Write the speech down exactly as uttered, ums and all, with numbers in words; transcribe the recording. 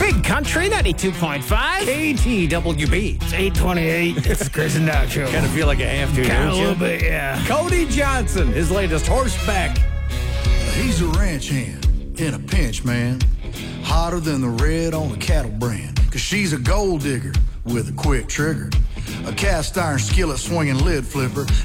Big Country ninety-two point five. K T W B. It's eight twenty-eight. It's the Chris and Doc Show. Kind of feel like I have to, Kinda don't a you? little bit, yeah. Cody Johnson, his latest horseback. He's a ranch hand in a pinch, man. Hotter than the red on a cattle brand. Cause she's a gold digger with a quick trigger. A cast iron skillet swinging lid flipper.